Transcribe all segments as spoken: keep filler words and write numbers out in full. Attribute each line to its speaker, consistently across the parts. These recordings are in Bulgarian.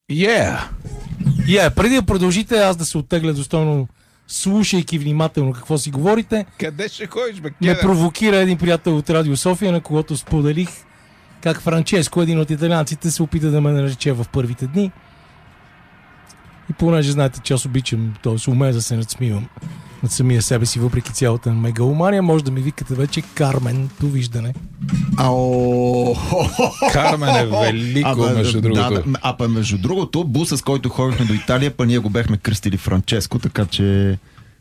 Speaker 1: Yeah!
Speaker 2: Yeah, преди да продължите, аз да се оттегля достойно, слушайки внимателно какво си говорите.
Speaker 1: Къде ще ходиш, бе?
Speaker 2: Ме провокира един приятел от Радио София, на когото споделих как Франческо, един от италианците, се опита да ме нарече в първите дни. И понеже знаете, че аз обичам, т.е. умея да се надсмивам над самия себе си, въпреки цялата мегаломания, може да ми викате вече Кармен, довиждане.
Speaker 3: Ао!
Speaker 1: Кармен е велико, между другото.
Speaker 3: Да, а па между другото, буса, с който ходихме до Италия, па ние го бехме кръстили Франческо, така че...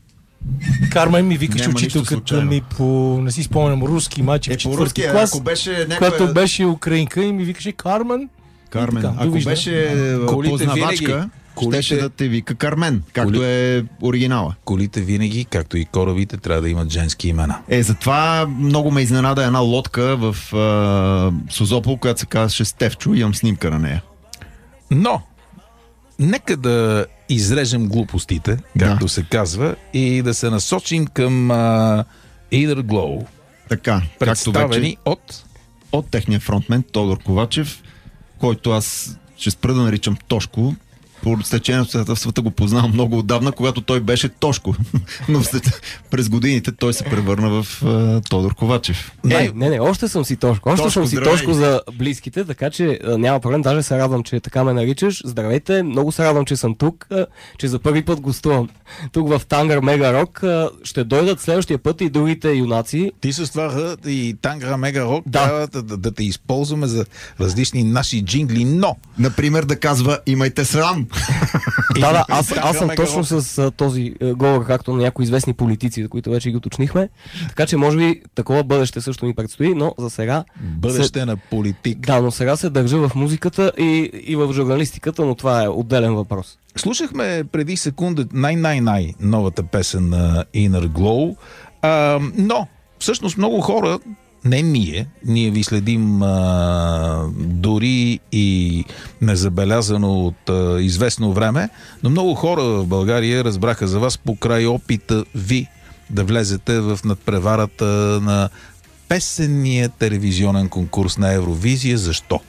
Speaker 2: Кармен ми викаше учителката ми по, не си спомням, руски мачи
Speaker 3: е,
Speaker 2: в четвърти клас, ако беше някаква... която беше украинка и ми викаше Кармен.
Speaker 3: Кармен, така, ако беше познавачка,
Speaker 1: колите...
Speaker 3: щеше да те вика Кармен, както Коли... е оригинала.
Speaker 1: Колите винаги, както и корабите, трябва да имат женски имена.
Speaker 3: Е, затова много ме изненада една лодка в а, Созопол, която се казваше Стефчо, имам снимка на нея.
Speaker 1: Но, нека да изрежем глупостите, както да. се казва, и да се насочим към а, Inner Glow.
Speaker 3: Така,
Speaker 1: представени
Speaker 3: вече,
Speaker 1: от...
Speaker 3: от техния фронтмен Тодор Ковачев, който аз ще спра да наричам Тошко. По стечение на обстоятелствата го познавам много отдавна, когато той беше Тошко. Но след, през годините той се превърна в uh, Тодор Ковачев.
Speaker 4: Не, не, не, още съм си Тошко. Още Тошко, съм си здравей. Тошко за близките, така че а, няма проблем. Даже се радвам, че така ме наричаш. Здравейте, много се радвам, че съм тук, а, че за първи път гостувам. Тук в Тангър Мега Рок а, ще дойдат следващия път и другите юнаци.
Speaker 1: Ти с това и Тангър Мега Рок
Speaker 4: да.
Speaker 1: трябва да, да, да те използваме за различни наши джингли, но...
Speaker 3: Например да казва имайте срам.
Speaker 4: Да, да, аз, аз съм точно с а, този а, говор, както на някои известни политици, за които вече ги уточнихме. Така че може би такова бъдеще също ни предстои, но за сега...
Speaker 1: Бъдеще се... на политик.
Speaker 4: Да, но сега се държа в музиката и, и в журналистиката, но това е отделен въпрос.
Speaker 1: Слушахме преди секунда най-най-най новата песен на Inner Glow, а, но всъщност много хора, не ние, ние ви следим а, дори и незабелязано от а, известно време, но много хора в България разбраха за вас покрай опита ви да влезете в надпреварата на песенния телевизионен конкурс на Евровизия. Защо?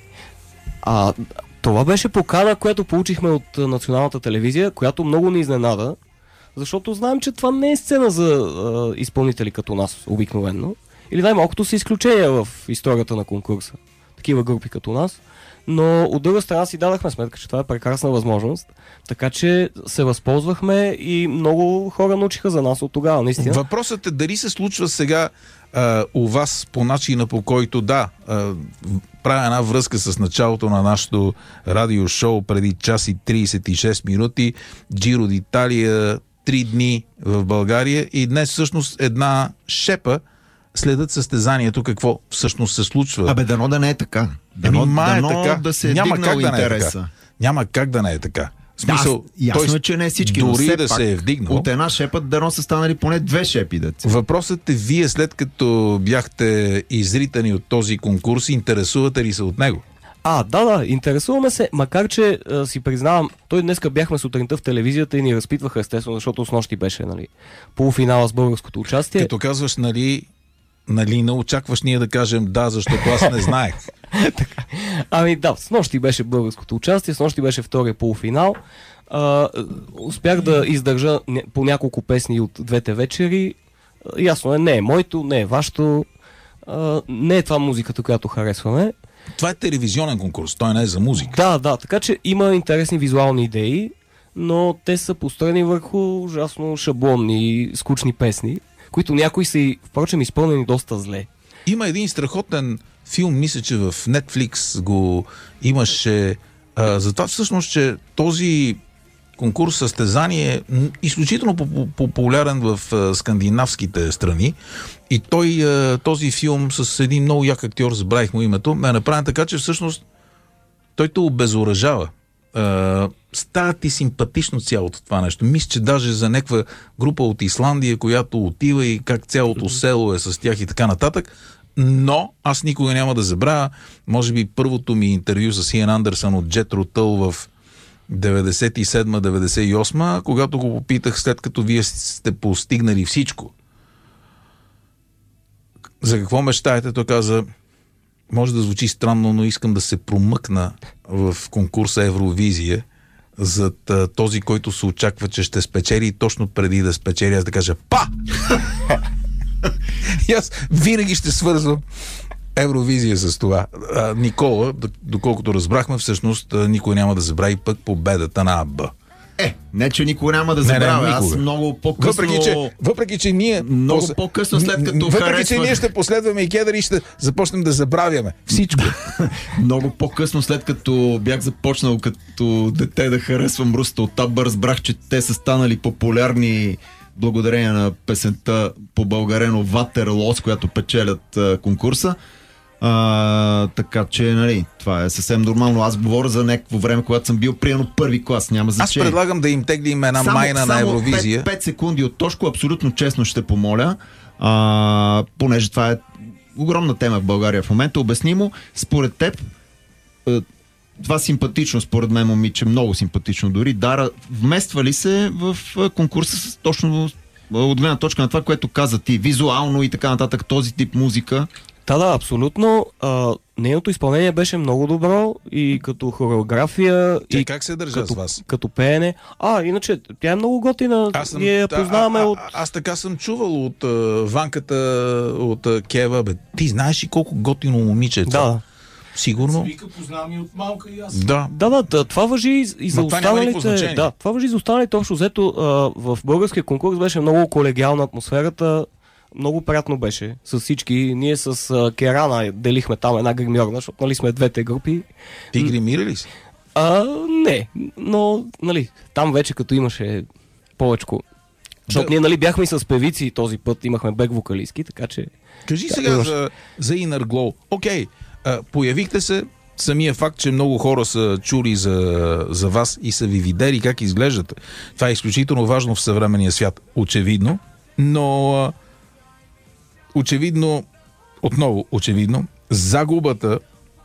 Speaker 4: А, това беше покана, която получихме от националната телевизия, която много ни изненада, защото знаем, че това не е сцена за а, изпълнители като нас, обикновено. Или най-малкото са изключения в историята на конкурса. Такива групи като нас. Но от друга страна си дадахме сметка, че това е прекрасна възможност. Така че се възползвахме и много хора научиха за нас от тогава, наистина.
Speaker 1: Въпросът е дали се случва сега а, у вас по начина, по който да, а, правя една връзка с началото на нашото радиошоу преди час и трийсет и шест минути. Джиро d'Italia, три дни в България и днес всъщност една шепа следят състезанието, какво всъщност се случва.
Speaker 3: Абе, дано да не е така. Дано,
Speaker 1: Ами,
Speaker 3: дано
Speaker 1: е така.
Speaker 3: да се е
Speaker 1: Няма
Speaker 3: дигнал
Speaker 1: как да не е
Speaker 3: интереса.
Speaker 1: така. Няма как да не е така. В смисъл,
Speaker 3: да, ясно е, че не всички,
Speaker 1: дори
Speaker 3: но все
Speaker 1: да
Speaker 3: пак,
Speaker 1: се е вдигнал.
Speaker 3: От една шепа дано са станали поне две шепи. Деца.
Speaker 1: Въпросът е, вие след като бяхте изритани от този конкурс, интересувате ли се от него?
Speaker 4: А, да, да, интересуваме се, макар че а, си признавам, той днеска бяхме сутринта в телевизията и ни разпитваха, естествено, защото с нощи беше, нали, полуфинала с българското участие.
Speaker 1: Като казваш, нали, нали, не очакваш ние да кажем да, защото аз не знаех.
Speaker 4: Ами да, с нощи беше българското участие, с нощи беше втория полуфинал. А, успях да издържа по няколко песни от двете вечери. А, ясно е, не е моето, не е вашето, а, не е това музиката, която харесваме.
Speaker 1: Това е телевизионен конкурс, той не е за музика.
Speaker 4: Да, да, така че има интересни визуални идеи, но те са построени върху ужасно шаблонни, скучни песни, които някои са и, впрочем, изпълнени доста зле.
Speaker 1: Има един страхотен филм, мисля, че в Netflix го имаше, а, за това всъщност, че този конкурс състезание е изключително популярен в а, скандинавските страни и той, а, този филм с един много як актьор, забравих му името, ме е направен така, че всъщност той те обезоръжава. Uh, става ти симпатично цялото това нещо. Мисля, че даже за някаква група от Исландия, която отива и как цялото село е с тях и така нататък. Но аз никога няма да забравя, може би първото ми интервю с Иан Андерсън от Джетро Тъл в деветдесет и седма деветдесет и осма, когато го попитах, след като вие сте постигнали всичко, за какво мечтаете, той каза: може да звучи странно, но искам да се промъкна в конкурса Евровизия зад а, този, който се очаква, че ще спечели и точно преди да спечели, аз да кажа па! И аз винаги ще свързвам Евровизия с това. А, Никола, доколкото разбрахме, всъщност никой няма да забрави пък победата на АБ.
Speaker 3: Е, не, че никога няма да забравя. Не, не, аз много по-късно...
Speaker 1: Въпреки, че, въпреки, че ние...
Speaker 3: Много пос... по-късно, след като
Speaker 1: Въпреки,
Speaker 3: харесва...
Speaker 1: че ние ще последваме и кедър и ще започнем да забравяме всичко.
Speaker 3: Много по-късно, след като бях започнал като дете да харесвам русата от Абба, разбрах, че те са станали популярни благодарение на песента по българено Ватерлоо, с която печелят а, конкурса. А, така че, нали, това е съвсем нормално. Аз говоря за някакво време, когато съм бил приемно първи клас, няма значение.
Speaker 1: Аз предлагам да им теглим една само, майна само на Евровизия.
Speaker 3: пет секунди от Тошко, абсолютно честно ще помоля, а, понеже това е огромна тема в България в момента, обяснимо. Според теб, това симпатично, според мен, момиче, много симпатично дори, Дара, вмества ли се в конкурса с точно от гледна точка на това, което каза ти, визуално и така нататък, този тип музика?
Speaker 4: Да, да, абсолютно. А, нейното изпълнение беше много добро и като хореография.
Speaker 1: Тя
Speaker 4: и
Speaker 1: как се държа
Speaker 4: като,
Speaker 1: с вас?
Speaker 4: Като пеене. А, иначе, тя е много готина.
Speaker 1: Съм,
Speaker 4: ние я познаваме
Speaker 1: а, а,
Speaker 4: от...
Speaker 1: А, аз така съм чувал от uh, Ванката, от uh, Кева. Бе. Ти знаеш ли колко готино момиче е това?
Speaker 4: Да.
Speaker 1: Сигурно.
Speaker 2: Вика, познавам и от малка и аз.
Speaker 1: Да.
Speaker 4: Да, да, това важи и, и за останалите. Да, това важи и за останалите. Общо взето, а, в българския конкурс беше много колегиална атмосферата. Много приятно беше с всички. Ние с а, Керана делихме там една гримьорна, защото нали сме двете групи.
Speaker 1: Ти гримира ли си?
Speaker 4: А, не, но нали, там вече като имаше повечко. Защото да. Ние нали бяхме и с певици този път, имахме бек вокалистки, така че...
Speaker 1: Кажи сега имаш... за, за Inner Glow. Окей, okay, появихте се, самия факт, че много хора са чули за, за вас и са ви видели как изглеждате. Това е изключително важно в съвременния свят, очевидно, но очевидно, отново очевидно, загубата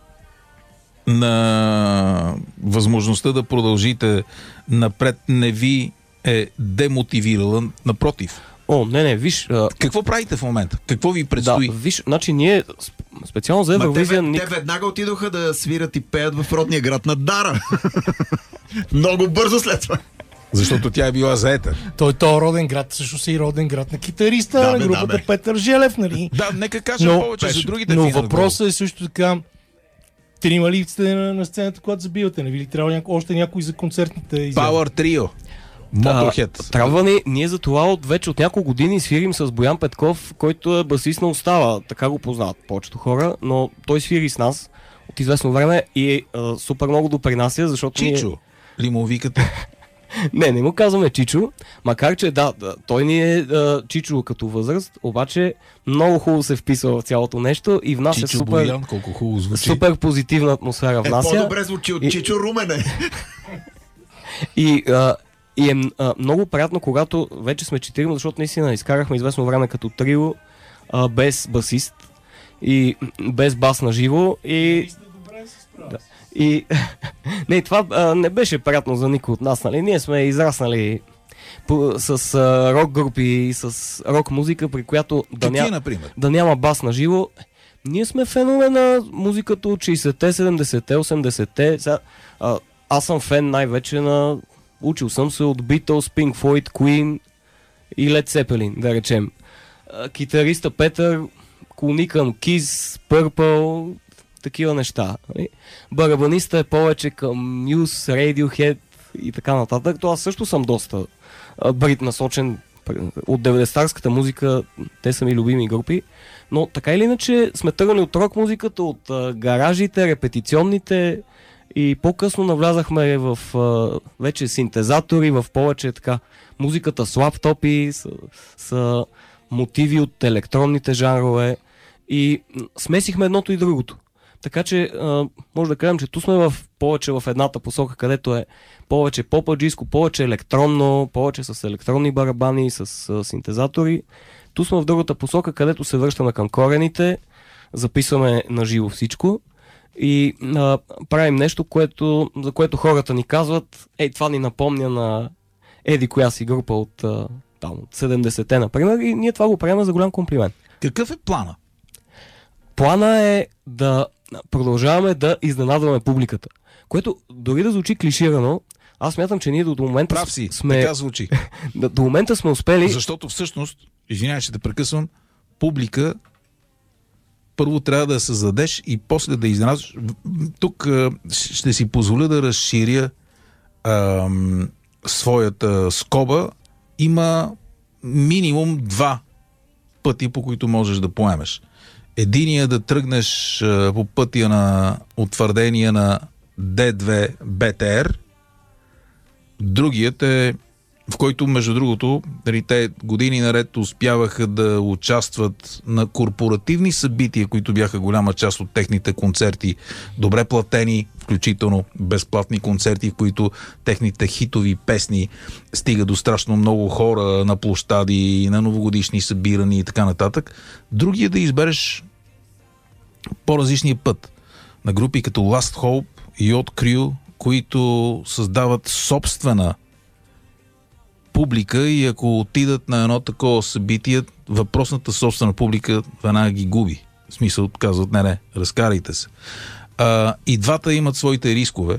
Speaker 1: на възможността да продължите напред не ви е демотивирала, напротив.
Speaker 4: О, не, не, виж... А...
Speaker 1: Какво правите в момента? Какво ви предстои?
Speaker 4: Да, виж, значи ние специално за Евровизия...
Speaker 3: Те, ник... те веднага отидоха да свират и пеят в родния град на Дара. Много бързо след това.
Speaker 1: Защото тя е била заета.
Speaker 2: Той то роден град, също си и роден град на китариста
Speaker 3: да,
Speaker 2: на групата
Speaker 3: да,
Speaker 2: Петър Желев, нали?
Speaker 1: Да, нека кажем
Speaker 2: но,
Speaker 1: повече
Speaker 2: беше,
Speaker 1: за другите.
Speaker 2: Но въпросът е също така, трима ли сте на, на сцената, когато забивате? Не ви ли трябва няко, още някой за концертните изяви?
Speaker 1: Power Trio. Motorhead.
Speaker 4: Трябва ни, ние за това от вече от няколко години свирим с Боян Петков, който е басист на Остава. Така го познават повечето хора, но той свири с нас от известно време и а, супер много допринася, защото
Speaker 1: Чичо,
Speaker 4: ние...
Speaker 1: ли му викате?
Speaker 4: Не, не му казваме Чичо, макар че да, да той ни е а, Чичо като възраст, обаче много хубаво се вписва в цялото нещо и внася
Speaker 1: Чичо
Speaker 4: супер,
Speaker 1: Боян, колко хубаво звучи.
Speaker 4: Супер позитивна атмосфера внася.
Speaker 3: Е, по-добре звучи от
Speaker 4: и...
Speaker 3: Чичо Румене.
Speaker 4: И, а, и е а, много приятно, когато вече сме четирима, защото наистина изкарахме известно време като трио, а, без басист и без бас на живо и... Да. И не, това а, не беше приятно за никой от нас, нали? Ние сме израснали по, с а, рок групи, с рок музика, при която да, ня... да няма бас на живо. Ние сме фенове на музиката от шейсетте, седемдесетте, осемдесетте. Сега, а, аз съм фен най-вече на... Учил съм се от Beatles, Pink Floyd, Queen и Led Zeppelin, да речем. А, китариста Петър клони към Kiss, Purple, такива неща. Барабаниста е повече към Muse, Radiohead и така нататък. То аз също съм доста брит насочен от деветдесетарската музика. Те са ми любими групи. Но така или иначе сме тръгнали от рок музиката, от а, гаражите, репетиционните и по-късно навлязахме в а, вече синтезатори, в повече така музиката с лаптопи, с, с мотиви от електронните жанрове и смесихме едното и другото. Така че а, може да кажем, че ту сме в повече в едната посока, където е повече попаджийско, повече електронно, повече с електронни барабани, с а, синтезатори. Ту сме в другата посока, където се връщаме към корените, записваме на живо всичко и а, правим нещо, което, за което хората ни казват, ей, това ни напомня на еди коя си група от, а, там, от седемдесетте, например, и ние това го правим за голям комплимент.
Speaker 1: Какъв е плана?
Speaker 4: плана е да продължаваме да изненадваме публиката. Което дори да звучи клиширано, аз смятам, че ние до, до момента
Speaker 1: Прав си,
Speaker 4: сме...
Speaker 1: така звучи.
Speaker 4: до, до момента сме успели...
Speaker 1: Защото всъщност, извинявай, че те прекъсвам, публика първо трябва да я създадеш и после да изненадваш. Тук а, ще си позволя да разширя а, своята скоба. Има минимум два пъти, по които можеш да поемеш. Единият да тръгнеш а, по пътя на утвърдения на Д две Б Т Р. Другият е, в който, между другото, те години наред успяваха да участват на корпоративни събития, които бяха голяма част от техните концерти, добре платени, включително безплатни концерти, в които техните хитови песни стига до страшно много хора на площади, на новогодишни събирания и така нататък. Другия да избереш по-различния път на групи като Last Hope и Yacht Crew, които създават собствена публика и ако отидат на едно такова събитие, въпросната собствена публика веднага ги губи. В смисъл, казват, не, не, разкарайте се. А, и двата имат своите рискове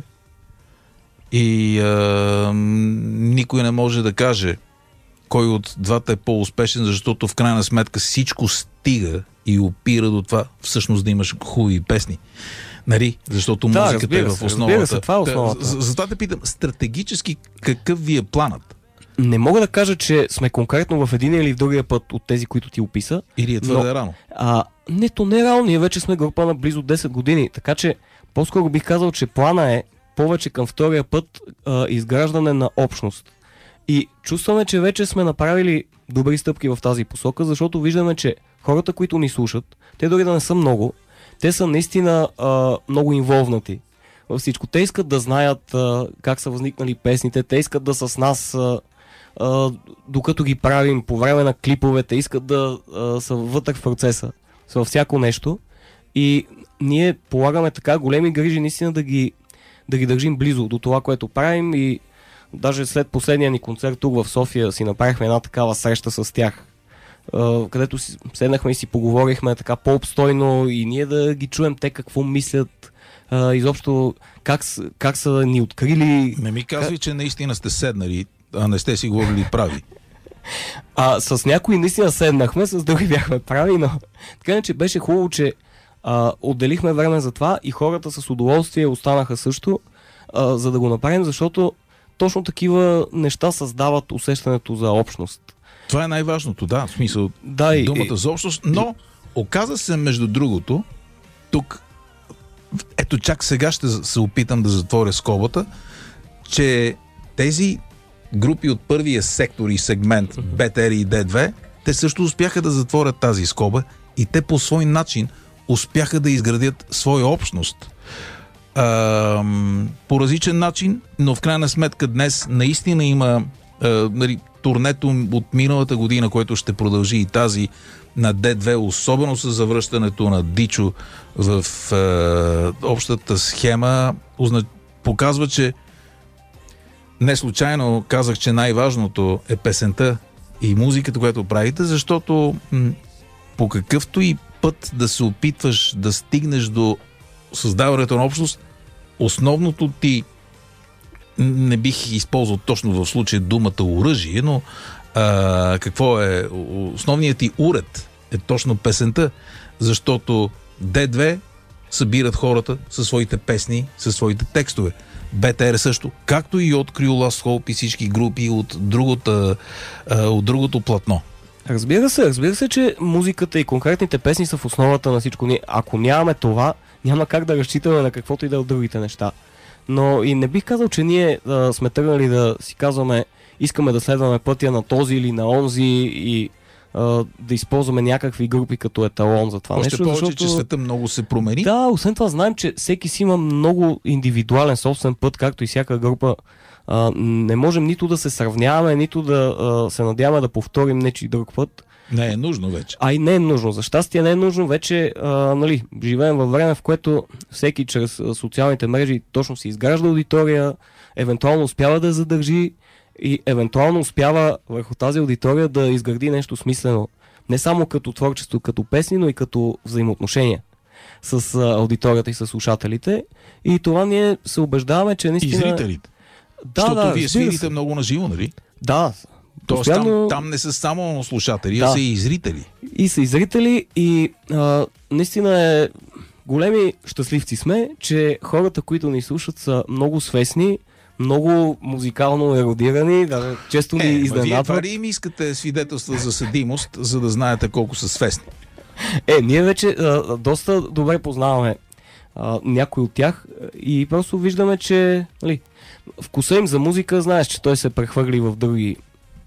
Speaker 1: и а, никой не може да каже кой от двата е по-успешен, защото в крайна сметка всичко стига и опира до това всъщност да имаш хубави песни. Нали? Защото
Speaker 4: да,
Speaker 1: музиката е в
Speaker 4: се,
Speaker 1: основата.
Speaker 4: Се, това е основата.
Speaker 1: Затова те питам, стратегически какъв ви е планът?
Speaker 4: Не мога да кажа, че сме конкретно в един или в другия път от тези, които ти описа.
Speaker 1: Или е твърде
Speaker 4: но,
Speaker 1: рано?
Speaker 4: А, не, то не е рано. Ние вече сме група на близо десет години. Така че по-скоро бих казал, че плана е повече към втория път а, изграждане на общност. И чувстваме, че вече сме направили добри стъпки в тази посока, защото виждаме, че хората, които ни слушат, те дори да не са много, те са наистина а, много инволвнати във всичко. Те искат да знаят а, как са възникнали песните, те искат да са с нас а, а, докато ги правим по време на клиповете, искат да а, са вътре в процеса, са във всяко нещо и ние полагаме така големи грижи наистина да ги, да ги държим близо до това, което правим и даже след последния ни концерт тук в София си направихме една такава среща с тях, където си, седнахме и си поговорихме така по-обстойно и ние да ги чуем те какво мислят, а, изобщо как, как са ни открили.
Speaker 1: Не ми казвай, как... че наистина сте седнали, а не сте си говорили прави.
Speaker 4: А с някои наистина седнахме, с други бяхме прави, но така не, че беше хубаво, че а, отделихме време за това и хората с удоволствие останаха също, а, за да го направим, защото точно такива неща създават усещането за общност.
Speaker 1: Това е най-важното, да, в смисъл
Speaker 4: да, и,
Speaker 1: думата за общност, но оказа се, между другото, тук, ето чак сега ще се опитам да затворя скобата, че тези групи от първия сектор и сегмент Б Т Р и Д две, те също успяха да затворят тази скоба и те по свой начин успяха да изградят своя общност. А, по различен начин, но в крайна сметка днес наистина има а, нали, турнето от миналата година, което ще продължи и тази на Д две, особено с завръщането на Дичо в е, общата схема, узна... показва, че не случайно казах, че най-важното е песента и музиката, която правите, защото м- по какъвто и път да се опитваш да стигнеш до създаването на общност, основното ти, не бих използвал точно в случая думата оръжие, но а, какво е основният ти уред е точно песента, защото Д две събират хората със своите песни, със своите текстове. Б Т Р също, както и от Crew, Last Hope и всички групи от другото, от другото платно.
Speaker 4: Разбира се, разбира се, че музиката и конкретните песни са в основата на всичко. Ако нямаме това, няма как да разчитаме на каквото и да е от другите неща. Но и не бих казал, че ние а, сме тръгнали да си казваме, искаме да следваме пътя на този или на онзи и а, да използваме някакви групи като еталон за това
Speaker 1: Още
Speaker 4: нещо.
Speaker 1: повече,
Speaker 4: защото...
Speaker 1: че света много се промени.
Speaker 4: Да, освен това знаем, че всеки си има много индивидуален собствен път, както и всяка група. А, не можем нито да се сравняваме, нито да а, се надяваме да повторим нечи друг път.
Speaker 1: Не е нужно вече.
Speaker 4: А и не е нужно. За щастие не е нужно. Вече а, нали, живеем във време, в което всеки чрез а, социалните мрежи точно си изгражда аудитория, евентуално успява да задържи и евентуално успява върху тази аудитория да изгради нещо смислено. Не само като творчество, като песни, но и като взаимоотношения с а, аудиторията и с слушателите. И това ние се убеждаваме, че наистина...
Speaker 1: И зрителите.
Speaker 4: Да,
Speaker 1: Защото
Speaker 4: да,
Speaker 1: вие
Speaker 4: разбира
Speaker 1: свирите
Speaker 4: се.
Speaker 1: много на живо, нали?
Speaker 4: Да.
Speaker 1: Тоест
Speaker 4: Постоянно-
Speaker 1: там, там не са само слушатели,
Speaker 4: Да.
Speaker 1: а са и зрители.
Speaker 4: И са и зрители, и а, наистина е големи щастливци сме, че хората, които ни слушат, са много свестни, много музикално еродирани, да, често ни
Speaker 1: Е, ма вие
Speaker 4: изненадват.
Speaker 1: това ли им искате свидетелства за съдимост, за да знаете колко са свестни?
Speaker 4: Е, ние вече а, доста добре познаваме а, някой от тях и просто виждаме, че нали, вкуса им за музика, знаеш, че той се прехвърли в други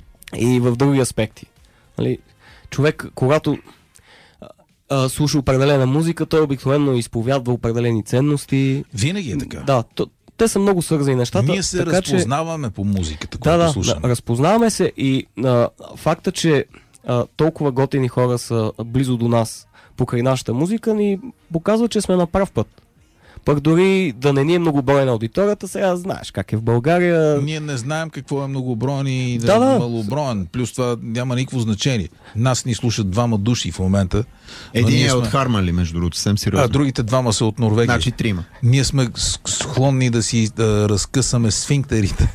Speaker 4: и в други аспекти. Нали, човек, когато а, а, слуша определена музика, той обикновено изповядва определени ценности.
Speaker 1: Винаги е така.
Speaker 4: Да, то, те са много свързани нещата.
Speaker 1: Ние се
Speaker 4: така, че-
Speaker 1: разпознаваме по музиката,
Speaker 4: Да,
Speaker 1: която
Speaker 4: да,
Speaker 1: слушаме.
Speaker 4: да, разпознаваме се и а, факта, че а, толкова готини хора са близо до нас покрай нашата музика, ни показва, че сме на прав път. Пък дори да не ни е многобройна аудиторията, сега знаеш как е в България.
Speaker 1: Ние не знаем какво е многоброен и да,
Speaker 4: Да,
Speaker 1: да
Speaker 4: да.
Speaker 1: малоброен. Плюс това няма никакво значение. Нас ни слушат двама души в момента. но
Speaker 3: Един
Speaker 1: ние
Speaker 3: е
Speaker 1: сме-
Speaker 3: от Хармали, между другото, съвсем сериозно.
Speaker 1: А другите двама са от Норвегия.
Speaker 3: Значи трима.
Speaker 1: Ние сме с- склонни да си да разкъсаме сфинктерите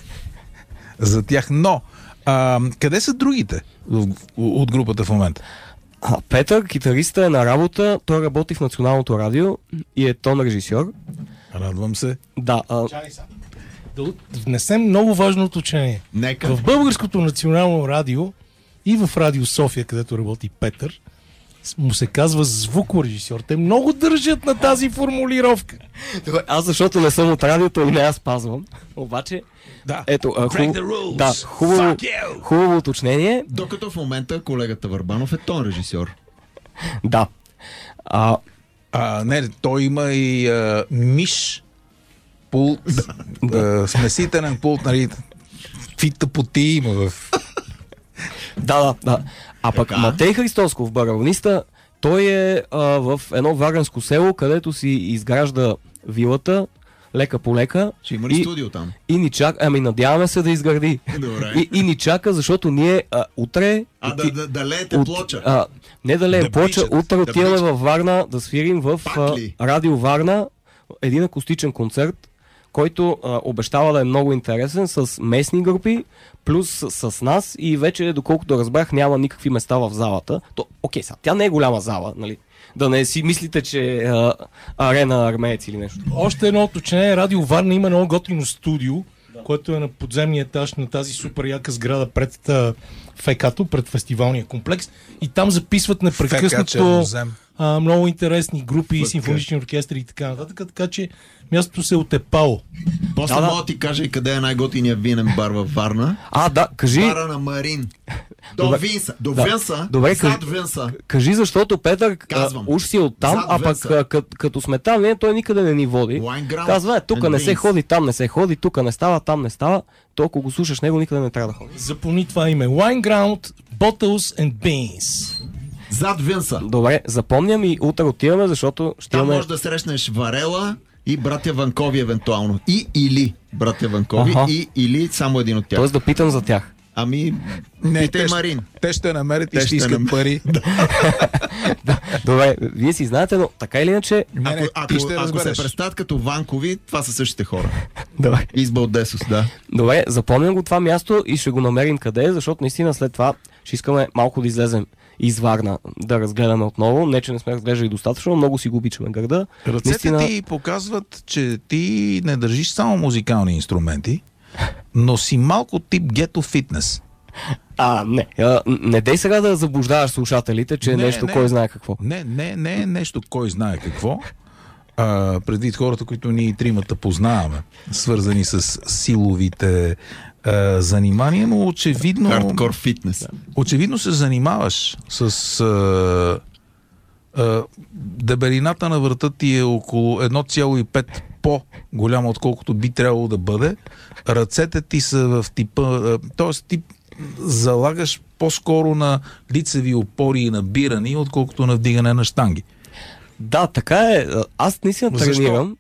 Speaker 1: за тях. Но, а, къде са другите в- от групата в момента?
Speaker 4: А, Петър, китариста, е на работа, той работи в Националното радио и е тон режисьор.
Speaker 1: Радвам се.
Speaker 4: Да, а,
Speaker 2: Да внесем много важно уточнение.
Speaker 3: Нека.
Speaker 2: В Българското национално радио и в Радио София, където работи Петър, му се казва звукорежисьор. Те много държат на тази формулировка.
Speaker 4: добре, аз защото не съм от радиото и не я спазвам. Обаче,
Speaker 1: Да.
Speaker 4: ето, а,
Speaker 1: Break
Speaker 4: хубаво,
Speaker 1: the rules.
Speaker 4: да, хубаво,
Speaker 1: Fuck you.
Speaker 4: хубаво уточнение.
Speaker 3: Докато в момента колегата Върбанов е тон режисьор.
Speaker 4: Да. А,
Speaker 1: А, не, той има и а, миш пулт, а, смесителен пулт, нали, какви тъпоти има в...
Speaker 4: Да, да, да. А пък
Speaker 3: Така.
Speaker 4: Матей Христосков, барабаниста, той е а, в едно варненско село, където си изгражда вилата, лека по лека.
Speaker 3: Ще има ли
Speaker 4: и,
Speaker 3: студио там?
Speaker 4: и ни чака, ами надяваме се да изгради.
Speaker 3: Добре.
Speaker 4: И, и ни чака, защото ние а, утре...
Speaker 3: А да,
Speaker 4: оти-
Speaker 3: да, да леете
Speaker 4: от-
Speaker 3: плоча.
Speaker 4: а, не да леем
Speaker 1: Да
Speaker 4: плоча,
Speaker 1: бличат,
Speaker 4: утре
Speaker 3: да
Speaker 4: отиваме
Speaker 3: бличат.
Speaker 4: във Варна да свирим в
Speaker 3: Пак
Speaker 4: а,
Speaker 3: ли?
Speaker 4: Радио Варна един акустичен концерт, който а, обещава да е много интересен с местни групи, плюс с, с нас и вече, доколкото разбрах, няма никакви места в залата. То, окей, сега, тя не е голяма зала, нали? Да не си мислите, че е а, арена армеец или нещо.
Speaker 2: Още едно уточнение. Радио Варна има много готино студио, което е на подземния етаж на тази супер яка сграда пред а, ФК-то, пред фестивалния комплекс. И там записват
Speaker 1: ФК
Speaker 2: непрекъснато
Speaker 1: Чернозем.
Speaker 2: а, много интересни групи,
Speaker 3: ФК.
Speaker 2: симфонични оркестри и така нататък. Така че мястото се е отепало.
Speaker 3: После
Speaker 4: Да, да.
Speaker 3: мога да ти кажа и къде е най-готиният винен бар във Варна.
Speaker 4: А, да, кажи,
Speaker 3: Бара на Марин. До
Speaker 4: Добре.
Speaker 3: Винса. До
Speaker 4: Да.
Speaker 3: Винса.
Speaker 4: Добре,
Speaker 3: Зад
Speaker 4: кажи-
Speaker 3: Винса.
Speaker 4: кажи защото Петър а,
Speaker 3: Казвам.
Speaker 4: уж си оттам,
Speaker 3: Зад
Speaker 4: а пък
Speaker 3: Венца.
Speaker 4: а, кът, като сме там, не, той никъде не ни води.
Speaker 3: Wine Ground
Speaker 4: Казва, е, тук
Speaker 3: and
Speaker 4: не се
Speaker 3: Beans.
Speaker 4: ходи, там не се ходи, тук не става, там не става. То ако го слушаш него, никъде не трябва да ходи.
Speaker 2: Запомни това име. Wine Ground, Bottles and Beans.
Speaker 3: Зад Винса.
Speaker 4: Добре, запомням и утре отиваме, защото ще
Speaker 3: Там
Speaker 4: имаме...
Speaker 3: можеш да срещнеш Варела и братя Ванкови евентуално. И или братя Ванкови,
Speaker 4: Аха.
Speaker 3: и или само един от тях.
Speaker 4: Тоест да питам за тях.
Speaker 3: Ами,
Speaker 1: Не,
Speaker 3: питай
Speaker 1: те, ще-
Speaker 3: Марин.
Speaker 1: те ще намерят и
Speaker 3: Те
Speaker 1: ще
Speaker 3: ще
Speaker 1: искат
Speaker 3: нам-
Speaker 1: пари.
Speaker 4: Добре, вие си знаете, но така или иначе...
Speaker 1: Не, не,
Speaker 3: Ако, ако,
Speaker 1: ти ще
Speaker 3: ако се
Speaker 1: разбереш.
Speaker 3: представят като Ванкови, това са същите хора.
Speaker 4: Добре.
Speaker 3: Избал Десус, да.
Speaker 4: Добре, запомням го това място и ще го намерим къде е, защото наистина след това ще искаме малко да излезем из Варна, да разгледаме отново. Не, че не сме разглеждали достатъчно, много си го обичаме града.
Speaker 1: Ръцете
Speaker 4: Наистина-
Speaker 1: ти показват, че ти не държиш само музикални инструменти, но си малко тип гето фитнес.
Speaker 4: А, не. А, не дей сега да заблуждаваш слушателите, че е
Speaker 1: Не,
Speaker 4: нещо
Speaker 1: не.
Speaker 4: кой знае какво.
Speaker 1: Не, не, не е нещо кой знае какво. А, предвид хората, които ние тримата познаваме, свързани с силовите а, занимания, но очевидно,
Speaker 3: Хардкор фитнес.
Speaker 1: очевидно се занимаваш с а, а, дебелината на врата ти е около едно цяло и пет по-голяма, отколкото би трябвало да бъде. Ръцете ти са в типа, т.е. ти залагаш по-скоро на лицеви опори и набирани, отколкото на вдигане на щанги.
Speaker 4: Да, така е. Аз наистина
Speaker 1: Защо?
Speaker 4: тренирам.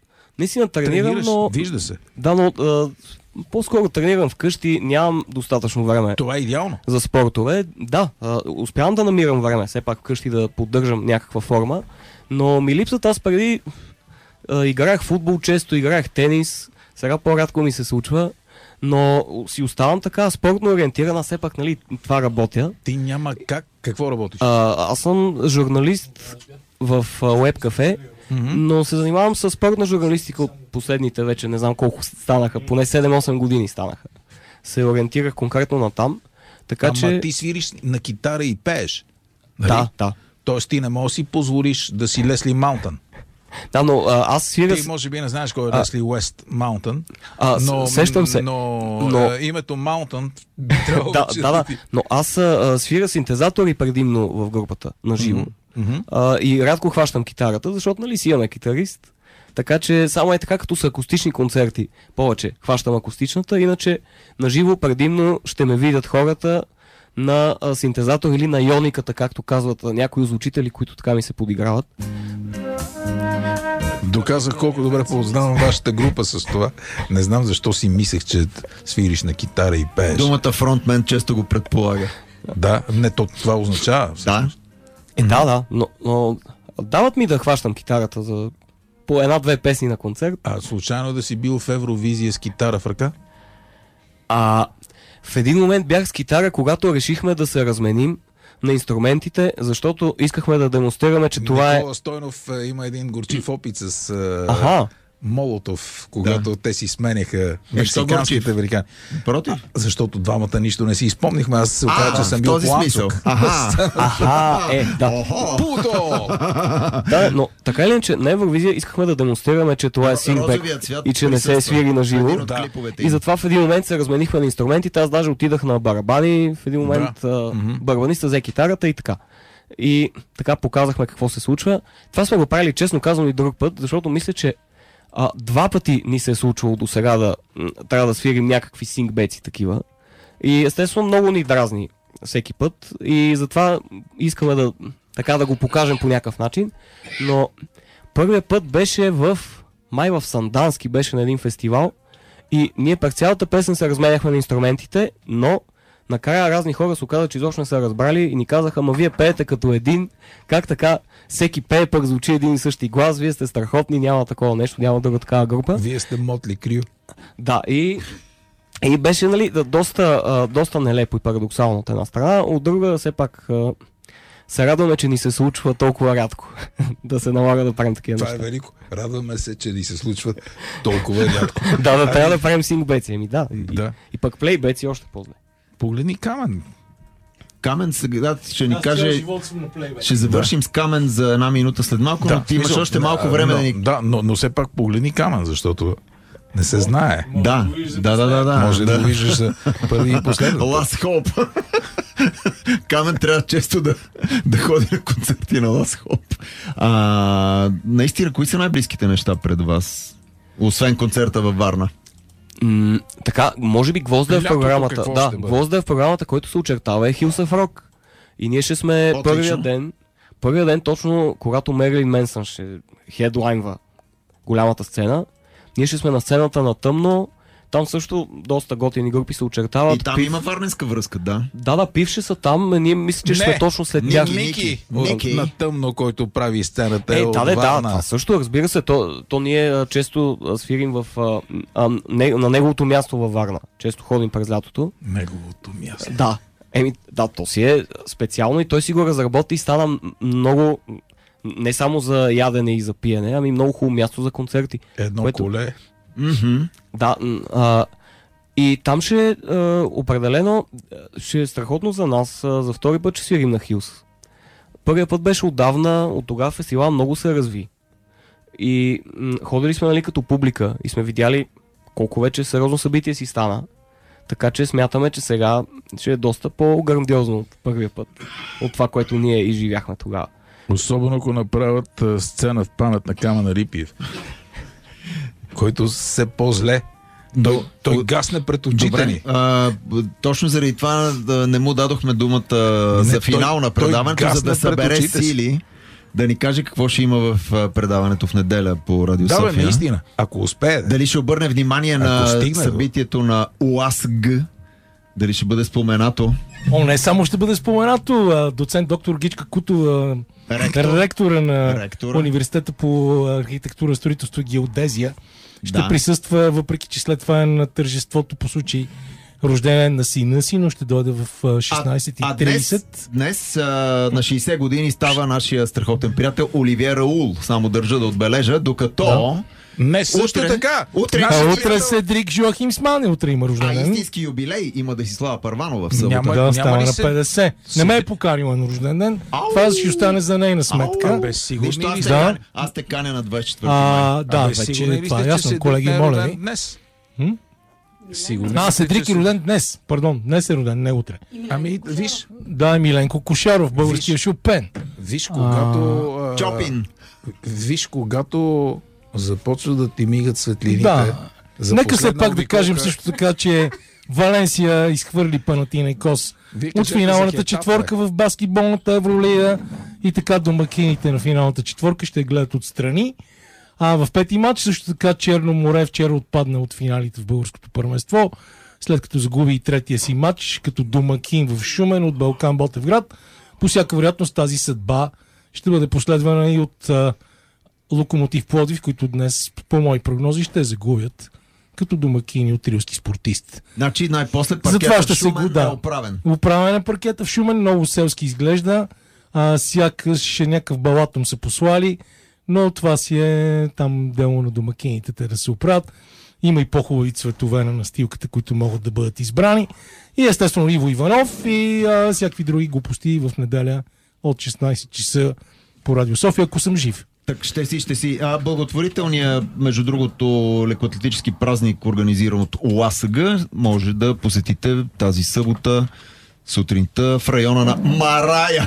Speaker 4: Наистина тренирам,
Speaker 1: Тренираш,
Speaker 4: но...
Speaker 1: вижда се.
Speaker 4: Да, но а, по-скоро тренирам вкъщи, нямам достатъчно време
Speaker 1: Това е идеално.
Speaker 4: за спортове. Да, а, успявам да намирам време, все пак вкъщи да поддържам някаква форма, но ми липсват. Аз преди а, играех футбол често, играех тенис, сега по-рядко ми се случва, но си оставам така спортно ориентирана, все пак, нали, това работя.
Speaker 1: Ти няма как. Какво работиш?
Speaker 4: А, аз съм журналист в Web Cafe,
Speaker 1: Mm-hmm.
Speaker 4: но се занимавам с спортна журналистика от последните вече, не знам колко станаха, поне седем-осем години станаха. Се ориентирах конкретно на там, така
Speaker 1: Ама
Speaker 4: че...
Speaker 1: ти свириш на китара и пееш.
Speaker 4: Да, да.
Speaker 1: Тоест ти не можеш да си позволиш да си Лесли Маунтън.
Speaker 4: Да, но а, аз свиря...
Speaker 1: Ти може би не знаеш кой е
Speaker 4: А.
Speaker 1: Лесли Уест Маунтън.
Speaker 4: А,
Speaker 1: но,
Speaker 4: сещам се.
Speaker 1: Но,
Speaker 4: Но-
Speaker 1: а, името Маунтън би трябвало
Speaker 4: Да,
Speaker 1: че
Speaker 4: да, да.
Speaker 1: ти-
Speaker 4: Но аз а, свиря синтезатори предимно в групата, на живо.
Speaker 1: Мгм.
Speaker 4: А, и рядко хващам китарата, защото, нали, си имаме китарист. Така че само е така, като са акустични концерти. Повече хващам акустичната, иначе на живо предимно ще ме видят хората на а, синтезатор или на иониката, както казват а, някои озвучители, които така ми се подиграват.
Speaker 1: Доказах колко добре познавам вашата група с това. Не знам защо си мислех, че свириш на китара и пееш.
Speaker 3: Думата фронтмен често го предполага.
Speaker 1: Да, не то това означава.
Speaker 3: Да.
Speaker 4: Е, да, да, но, но дават ми да хващам китарата за по една-две песни на концерт.
Speaker 1: А случайно да си бил в Евровизия с китара в ръка?
Speaker 4: А в един момент бях с китара, когато решихме да се разменим на инструментите, защото искахме да демонстрираме, че това е...
Speaker 1: Никола Стойнов е, има един горчив опит с е,
Speaker 4: Аха,
Speaker 1: Молотов, когато
Speaker 3: Да.
Speaker 1: те си сменяха
Speaker 3: Е,
Speaker 1: мексиканските
Speaker 3: горчив?
Speaker 1: великани.
Speaker 3: Против?
Speaker 1: Защото двамата нищо не си изпомнихме. Аз се оказа, че съм
Speaker 3: в
Speaker 1: бил
Speaker 3: този смисъл.
Speaker 1: планцук.
Speaker 3: Аха.
Speaker 4: аха, е, да.
Speaker 1: Пудо!
Speaker 4: Да, но така или иначе на Евровизия искахме да демонстрираме, че това е сингбек
Speaker 3: Розовият цвят
Speaker 4: и че не се
Speaker 3: присъства
Speaker 4: свири на
Speaker 3: в
Speaker 4: живо.
Speaker 3: един от
Speaker 1: Да.
Speaker 3: клиповете
Speaker 4: И
Speaker 3: им.
Speaker 4: затова в един момент се разменихме на инструментите. Аз даже отидах на барабани, в един момент
Speaker 1: Да.
Speaker 4: а,
Speaker 1: Мгм.
Speaker 4: барабаниста взе китарата и така. И така показахме какво се случва. Това сме го правили, честно казвам, и друг път, защото мисля, че а, два пъти ни се е случвало до сега да м, трябва да свирим някакви сингбеци такива. И естествено много ни дразни всеки път. И затова искаме да, така да го покажем по някакъв начин. Но първият път беше в май в Сандански, беше на един фестивал. И ние през цялата песен се разменяхме на инструментите, но накрая разни хора се оказа, че изобщо не са разбрали и ни казаха: ама вие пеете като един, как така всеки пее, пък звучи един и същи глас, вие сте страхотни, няма такова нещо, няма друга такава група.
Speaker 1: Вие сте Мотли Крю.
Speaker 4: Да, и, и беше, нали, да, доста, а, доста нелепо и парадоксално от една страна, от друга все пак а, се радваме, че ни се случва толкова рядко да се налага да правим такива
Speaker 1: Това е
Speaker 4: неща.
Speaker 1: велико. Радваме се, че ни се случват толкова рядко.
Speaker 4: Да, да, трябва да правим сингбеци, ами да. И,
Speaker 1: Да.
Speaker 4: и пък плейбеци още по-зле.
Speaker 1: Погледни Камен.
Speaker 3: Камен сега ще ни каже... Ще завършим с Камен за една минута след малко, но ти имаш
Speaker 1: смисъл,
Speaker 3: още малко време
Speaker 1: но,
Speaker 3: да ни...
Speaker 1: Да, но, но все пак погледни Камен, защото не се знае.
Speaker 3: Да, да, да, да, да.
Speaker 1: Може да
Speaker 3: да.
Speaker 1: го виждаш за първи и последен.
Speaker 3: Last Hope. Камен трябва често да, да ходи на концерти на Last Hope. А, наистина, кои са най-близките неща пред вас? Освен концерта във Варна.
Speaker 4: М, така, може би Гвозда е в
Speaker 1: Лятото
Speaker 4: програмата.
Speaker 1: какво
Speaker 4: Да,
Speaker 1: ще бъде?
Speaker 4: Гвозда е в програмата, който се очертава е Hills of Rock. И ние ще сме
Speaker 3: Отлично.
Speaker 4: първия ден, първия ден точно когато Мерлин Менсън ще хедлайнва голямата сцена. Ние ще сме на сцената на тъмно. Там също доста готини групи се очертават.
Speaker 3: И там
Speaker 4: Пив-
Speaker 3: има варненска връзка, да.
Speaker 4: Да, да, пивши са там. Ние мисля, че ще
Speaker 1: Не,
Speaker 4: сме точно след
Speaker 3: Ники,
Speaker 4: тях.
Speaker 1: Ники,
Speaker 3: Ники.
Speaker 1: от на тъмно, който прави сцената.
Speaker 4: Е,
Speaker 1: от
Speaker 4: да, да, да,
Speaker 1: Варна.
Speaker 4: това също, разбира се, то, то ние а, често а, свирим в, а, а, не, на неговото място във Варна. Често ходим през лятото.
Speaker 1: Неговото място.
Speaker 4: Да. Еми, да, то си е специално и той си го разработи и стана м- много, не само за ядене и за пиене, ами много хубаво място за концерти.
Speaker 1: Едно
Speaker 4: Което-
Speaker 1: коле.
Speaker 3: Мгм.
Speaker 4: Да, м, а, и там ще а, определено а, ще е страхотно за нас. А, за втори път ще свирим на Хилс. Първият път беше отдавна, от тогава фестивал много се разви. И м, ходили сме, нали, като публика и сме видяли колко вече сериозно събитие си стана. Така че смятаме, че сега ще е доста по-грандиозно от първия път, от това, което ние изживяхме тогава.
Speaker 1: Особено ако направят а, сцена в памет на Камен Рипиев, който се по-зле. Той, той
Speaker 3: От-
Speaker 1: гасне пред очите ни.
Speaker 3: Добре. А, б- точно заради това да не му дадохме думата
Speaker 1: Не,
Speaker 3: за
Speaker 1: той-
Speaker 3: финал на
Speaker 1: той
Speaker 3: предаването, за
Speaker 1: гасна
Speaker 3: да събере
Speaker 1: пред очите си.
Speaker 3: сили да ни каже какво ще има в а, предаването в неделя по Радио
Speaker 1: Да,
Speaker 3: София.
Speaker 1: бе, наистина. Ако успее.
Speaker 3: Дали ще обърне внимание
Speaker 1: Ако
Speaker 3: на
Speaker 1: стигне,
Speaker 3: събитието на УАСГ? Дали ще бъде споменато?
Speaker 2: О, не само ще бъде споменато, а, доцент доктор Гичка Кутова,
Speaker 3: Ректор.
Speaker 2: ректора на
Speaker 3: Ректора.
Speaker 2: Университета по архитектура, строителство и геодезия, ще
Speaker 3: Да.
Speaker 2: присъства, въпреки че след това е на тържеството по случай рожден на сина си, но ще дойде в а, шестнайсет и
Speaker 3: А
Speaker 2: трийсет.
Speaker 3: днес, днес а, на шейсет години става нашия страхотен приятел Оливие Раул. Само държа да отбележа, докато...
Speaker 1: Не, също
Speaker 3: Утре-
Speaker 1: така.
Speaker 3: утре-
Speaker 1: Нашия
Speaker 2: А
Speaker 3: Нашия
Speaker 2: утре
Speaker 1: приятел-
Speaker 2: Седрик Жоахим Смане, утре има
Speaker 3: А
Speaker 2: рожден.
Speaker 3: истински юбилей има да си Слава Първанова в събота.
Speaker 1: Няма-
Speaker 2: Да, става
Speaker 1: ли
Speaker 2: на
Speaker 1: се-
Speaker 2: петдесет. Не ме е покарила на рожден ден.
Speaker 3: Ау!
Speaker 2: Това ще остане за нейна сметка.
Speaker 1: Ау, бе, сигурни
Speaker 3: Нищо, аз,
Speaker 1: ли
Speaker 3: те
Speaker 2: Да.
Speaker 3: каня, аз те каня на двайсет и четвърти май.
Speaker 2: А, да,
Speaker 1: Абе,
Speaker 2: вече
Speaker 1: сигурни ли
Speaker 2: това
Speaker 1: сте,
Speaker 2: е
Speaker 1: че
Speaker 2: ясно.
Speaker 1: Седрик
Speaker 2: Колеги,
Speaker 1: не е
Speaker 2: моля
Speaker 1: роден
Speaker 2: ви.
Speaker 1: Днес.
Speaker 2: М?
Speaker 1: Сигурни
Speaker 2: А,
Speaker 1: ли сте,
Speaker 2: Седрик
Speaker 1: че
Speaker 2: е
Speaker 1: се-
Speaker 2: роден днес. Пардон, днес е роден, не утре.
Speaker 1: Ами, виж,
Speaker 2: Да, Миленко Кошаров, българския Шопен.
Speaker 1: виж, когато... а,
Speaker 3: Чопин.
Speaker 1: Виж, когато започва да ти мигат светлините.
Speaker 2: Да.
Speaker 1: за
Speaker 2: Нека все
Speaker 1: последна
Speaker 2: пак да
Speaker 1: обиколка,
Speaker 2: кажем също така, че Валенсия изхвърли Панатинайкос
Speaker 1: Вие
Speaker 2: от
Speaker 1: кажете за
Speaker 2: финалната
Speaker 1: Хетафе.
Speaker 2: четворка в баскетболната Евролига и така домакините на финалната четворка ще гледат отстрани. А в пети матч също така Черно море вчера отпадна от финалите в българското първенство, след като загуби и третия си матч като домакин в Шумен от Балкан Ботевград. По всяка вероятност тази съдба ще бъде последвана и от а, Локомотив Пловдив, които днес по мои прогнози ще загубят като домакини от рилски спортист.
Speaker 3: Значи най-после
Speaker 2: Затова
Speaker 3: паркета
Speaker 2: ще
Speaker 3: в
Speaker 2: се
Speaker 3: Шумен
Speaker 2: го- да.
Speaker 3: е оправен.
Speaker 2: Управен е паркета в Шумен, много селски изглежда, а, сякаш някакъв балатом са послали, но това си е там дело на домакините, те да се оправят. Има и по-хубави цветове на настилката, които могат да бъдат избрани. И естествено Иво Иванов и а, всякакви други глупости в неделя от шестнайсет часа по Радио София, ако съм жив.
Speaker 3: Так, ще си, ще си. А, благотворителният, между другото, лекоатлетически празник, организиран от ОАСГ, може да посетите тази събота сутринта в района на Марая.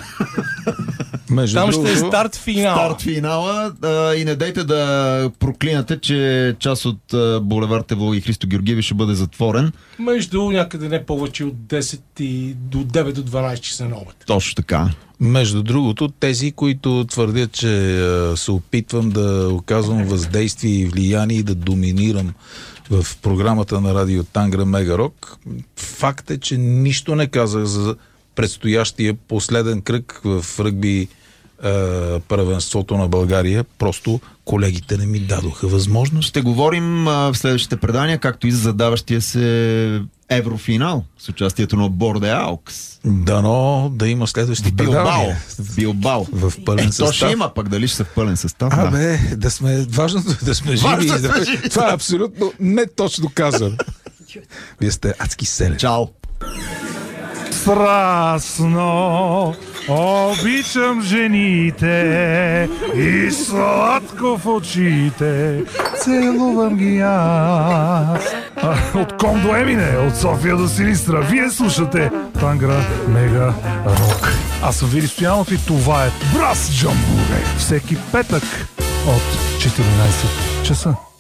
Speaker 1: Между
Speaker 2: Там ще е
Speaker 1: другото,
Speaker 2: старт финал.
Speaker 3: Старт финала а, и не дайте да проклинате, че част от а, булевард Евлоги Христо Георгиеви ще бъде затворен.
Speaker 2: Между някъде не повече от десет и до девет до дванайсет часа на обед.
Speaker 3: Точно така.
Speaker 1: Между другото, тези, които твърдят, че а, се опитвам да оказвам въздействие и влияние и да доминирам в програмата на радио Тангра Мегарок, факт е, че нищо не казах за предстоящия последен кръг в ръгби а, първенството на България. Просто колегите не ми дадоха възможност.
Speaker 3: Ще говорим а, в следващите предания, както и за задаващия се еврофинал с участието на Борде Аукс.
Speaker 1: Дано да има следващи
Speaker 3: Билбао.
Speaker 1: предавания.
Speaker 3: В Билбао.
Speaker 1: В пълен
Speaker 3: Е, то
Speaker 1: състав.
Speaker 3: ще има, пък дали ще са в пълен състав. Да.
Speaker 1: Абе, да сме, важното е да сме живи.
Speaker 3: Важно
Speaker 1: и
Speaker 3: да
Speaker 1: да,
Speaker 3: сме живи.
Speaker 1: това е абсолютно не точно казано. Вие сте адски селен.
Speaker 3: Чао!
Speaker 5: Страстно обичам жените и сладко в очите целувам ги аз. А, От Ком до Емине, от София до Силистра, вие слушате Тангра Мега Рок. Аз съм Вили Стоянов и това е Брас Джамбуре. Всеки петък от четиринайсет часа.